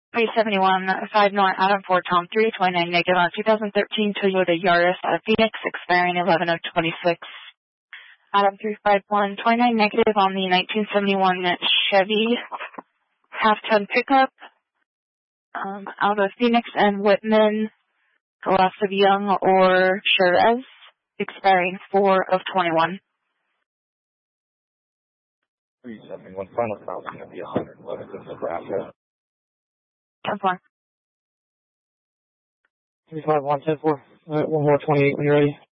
371, 5 North, Adam 4, Tom 3, 29 negative on 2013 Toyota Yaris out of Phoenix, expiring 11/26. Adam 351, 29 negative on the 1971 Chevy half-ton pickup out of Phoenix and Whitman, loss of Young or Cherez, expiring 4/21. 371, final count is going to be 100. What is this, Nebraska? 10-4. 351, 10-4. All right, one more 28 when you're ready.